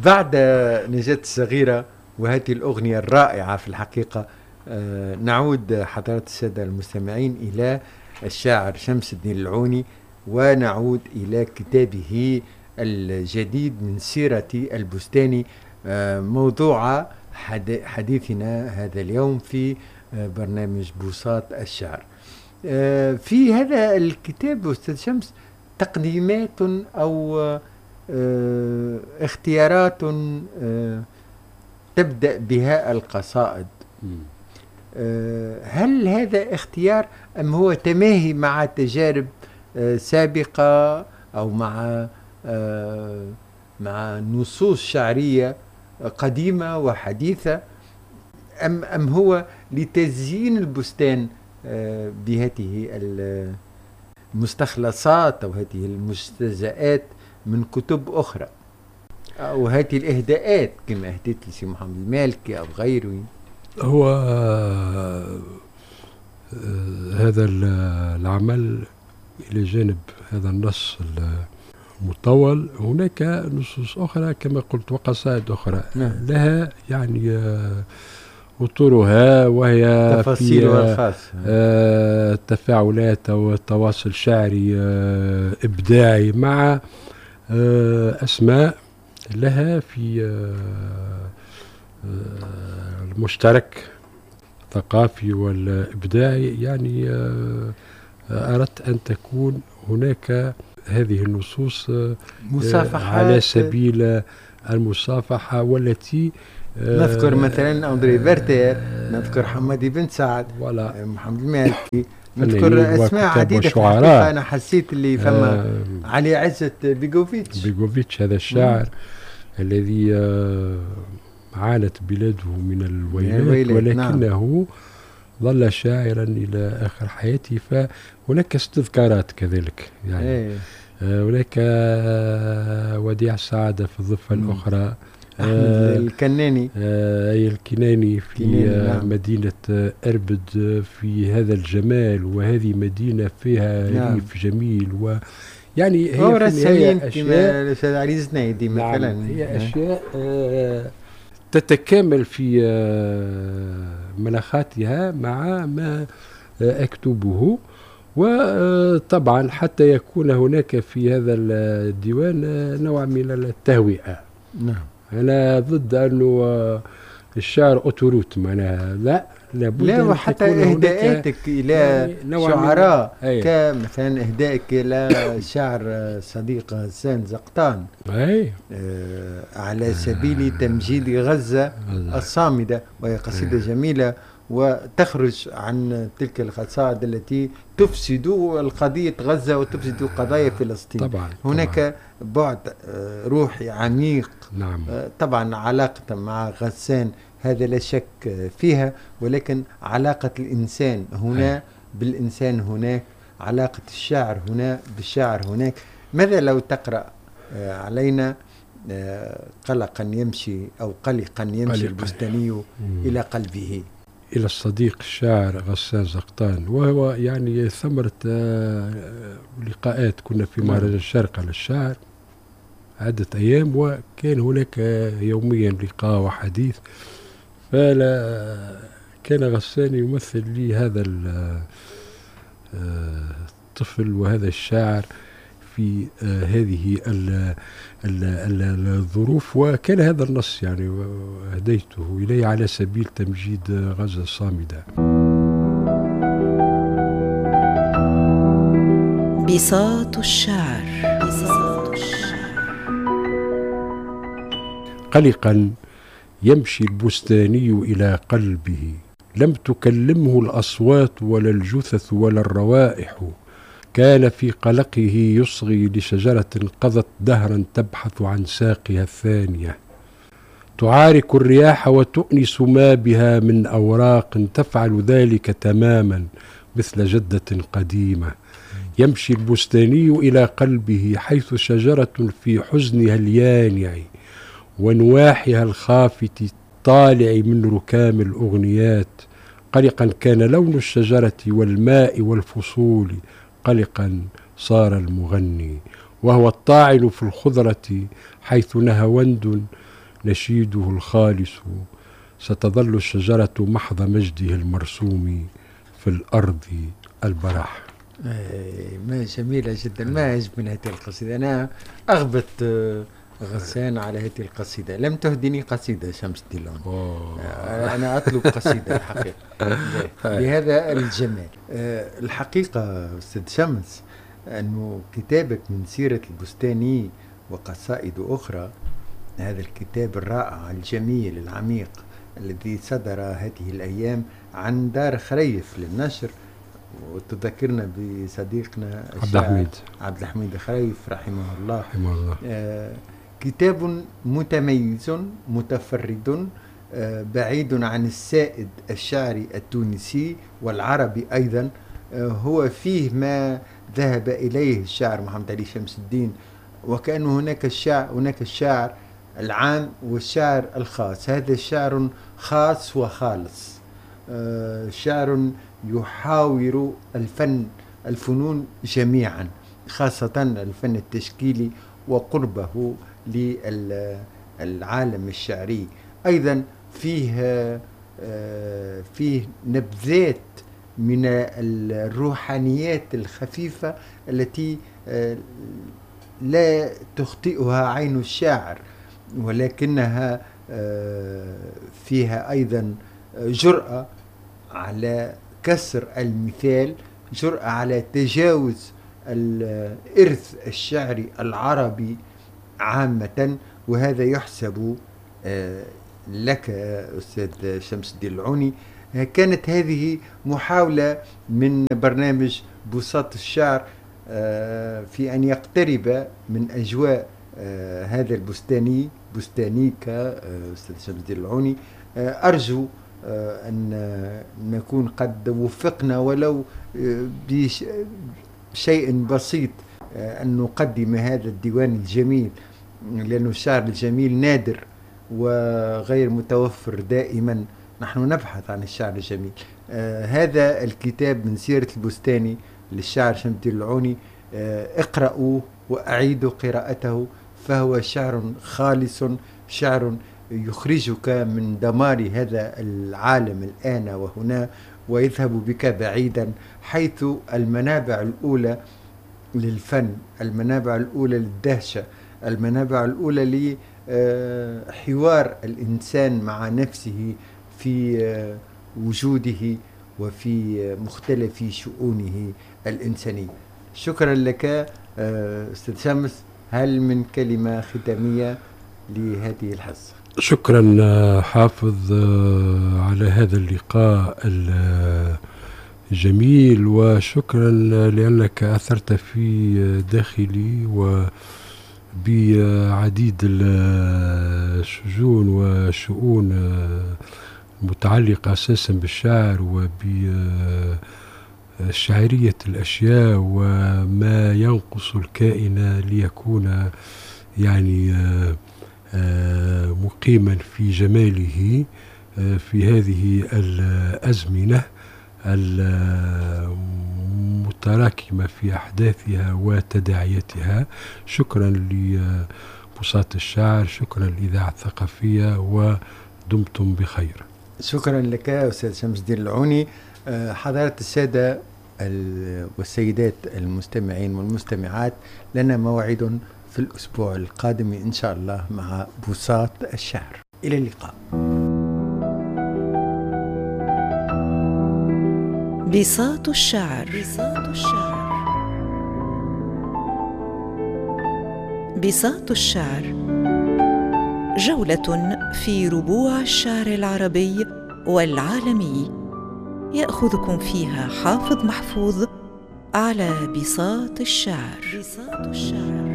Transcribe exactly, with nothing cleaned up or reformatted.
بعد نجاة الصغيرة وهذه الأغنية الرائعة في الحقيقة، آه نعود حضرات السادة المستمعين إلى الشاعر شمس الدين العوني، ونعود إلى كتابه الجديد من سيرة البستاني، آه موضوع حديثنا هذا اليوم في آه برنامج بوصات الشعر. آه في هذا الكتاب أستاذ شمس تقديمات أو آه اختيارات آه تبدأ بها القصائد. آه هل هذا اختيار أم هو تماهي مع تجارب آه سابقة أو مع آه مع نصوص شعرية قديمة وحديثة، أم, أم هو لتزيين البستان آه بهذه المستخلصات أو هذه المستجزئات من كتب أخرى، أو هذه الإهداءات كما أهدت لسي محمد المالكي أو غيره؟ هو آه هذا العمل إلى جانب هذا النص المطول هناك نصوص أخرى كما قلت وقصائد أخرى نعم. لها يعني آه وطورها، وهي تفاصيلها الخاصة، آه تفاعلات أو تواصل شعري آه إبداعي مع آه أسماء لها في آه آه المشترك الثقافي والإبداعي. يعني آه أردت أن تكون هناك هذه النصوص آه على سبيل المصافحة، والتي نذكر مثلا أندري فيرتير، نذكر حمادي بن سعد، محمد المالكي، نذكر أسماء عديدة في الحقيقة. أنا حسيت اللي فما آه علي عزت بيغوفيتش بيغوفيتش هذا الشاعر مم. الذي آه عانت بلاده من الويلات، ولكنه نعم. ظل شاعرا إلى آخر حياته. فهناك استذكارات كذلك يعني ايه. آه هناك آه وديع السعادة في الضفة مم. الأخرى، أحمد آه الكناني آه أي الكناني في آه نعم. مدينة آه أربد في هذا الجمال، وهذه مدينة فيها نعم. ريف جميل، ويعني هي في النهاية أشياء علي الزنايدي مثلا نعم. هي أشياء آه تتكامل في آه ملخاتها مع ما آه أكتبه. وطبعا حتى يكون هناك في هذا الديوان آه نوع من التهوئة. نعم. أنا ضد أنه الشعر أوتوروت معناها لا لابد لا، وحتى إهداءاتك إلى يعني شعراء كمثلا إهدائك إلى شعر صديق غسان زقطان أي. آه على سبيل تمجيد غزة الصامدة، وهي قصيدة جميلة وتخرج عن تلك القصائد التي تفسد القضية غزة وتفسد قضايا فلسطين. طبعا هناك طبعا. بعد روحي عميق نعم. طبعا علاقة مع غسان هذا لا شك فيها، ولكن علاقة الإنسان هنا هي. بالإنسان هناك، علاقة الشاعر هنا بالشاعر هناك. ماذا لو تقرأ علينا قلقا يمشي أو قلقا يمشي قلق. البستاني مم. إلى قلبه، إلى الصديق الشاعر غسان زقطان، وهو يعني ثمرة لقاءات كنا في مهرجان الشرق على الشعر عدة أيام، وكان هناك يوميا لقاء وحديث. فلا كان غسان يمثل لي هذا الطفل وهذا الشاعر في هذه الظروف، وكان هذا النص يعني أهديته إليه على سبيل تمجيد غزة الصامدة. بساط الشعر. قلقا يمشي البستاني إلى قلبه، لم تكلمه الأصوات ولا الجثث ولا الروائح، كان في قلقه يصغي لشجرة قضت دهرا تبحث عن ساقها الثانية، تعارك الرياح وتؤنس ما بها من أوراق، تفعل ذلك تماما مثل جدة قديمة. يمشي البستاني إلى قلبه حيث شجرة في حزنها اليانع ونواحها الخافت طالع من ركام الأغنيات. قلقا كان لون الشجرة والماء والفصول، قلقا صار المغني وهو الطاعن في الخضرة حيث نهوند نشيده الخالص ستظل الشجرة محض مجده المرسوم في الأرض البرح. ما جميلة جدا، ما يعجبني هذه القصيدة. أنا أغبط غسان على هذه القصيدة. لم تهدني قصيدة شمس الدين العوني، أنا أطلب قصيدة الحقيقة بهذا الجمال. الحقيقة أستاذ شمس أنه كتابك من سيرة البستاني وقصائد أخرى، هذا الكتاب الرائع الجميل العميق الذي صدر هذه الأيام عن دار خريف للنشر، وتذكرنا بصديقنا عبد الحميد عبد الحميد خريف رحمه الله, رحمه الله. آه كتاب متميز متفرد، آه بعيد عن السائد الشعري التونسي والعربي أيضا. آه هو فيه ما ذهب إليه الشاعر محمد علي شمس الدين، وكأن هناك الشاعر هناك الشاعر العام والشاعر الخاص. هذا شعر خاص وخالص، آه شعر يحاور الفن الفنون جميعا، خاصة الفن التشكيلي وقربه للعالم الشعري. أيضا فيه آه فيه نبذات من الروحانيات الخفيفة التي آه لا تخطئها عين الشاعر، ولكنها فيها أيضا جرأة على كسر المثال، جرأة على تجاوز الإرث الشعري العربي عامة. وهذا يحسب لك أستاذ شمس الدين العوني. كانت هذه محاولة من برنامج بساط الشعر في أن يقترب من أجواء هذا البستاني بستانيك أستاذ شمس الدين العوني. أرجو أن نكون قد وفقنا ولو بشيء بسيط أن نقدم هذا الديوان الجميل، لأنه الشعر الجميل نادر وغير متوفر دائما. نحن نبحث عن الشعر الجميل. هذا الكتاب من سيرة البستاني للشاعر شمس الدين العوني، اقرأوه وأعيدوا قراءته، فهو شعر خالص، شعر يخرجك من دمار هذا العالم الآن وهنا ويذهب بك بعيدا، حيث المنابع الأولى للفن، المنابع الأولى للدهشة، المنابع الأولى لحوار الإنسان مع نفسه في وجوده وفي مختلف شؤونه الإنسانية. شكرا لك أستاذ شمس. هل من كلمة ختامية لهذه الحصة؟ شكرا حافظ على هذا اللقاء الجميل، وشكرا لأنك أثرت في داخلي وبعديد الشجون وشؤون متعلقة أساسا بالشعر وبشعرية الأشياء وما ينقص الكائن ليكون يعني مقيما في جماله في هذه الأزمنة المتراكمة في أحداثها وتداعياتها. شكرا لبساط الشعر، شكرا للإذاعة الثقافية، ودمتم بخير. شكرا لك أستاذ شمس الدين العوني. حضرات السادة والسيدات المستمعين والمستمعات، لنا موعد في الأسبوع القادم إن شاء الله مع بساط الشعر. إلى اللقاء. بساط الشعر. بساط الشعر. بساط الشعر جولة في ربوع الشعر العربي والعالمي، يأخذكم فيها حافظ محفوظ على بساط الشعر. بساط الشعر.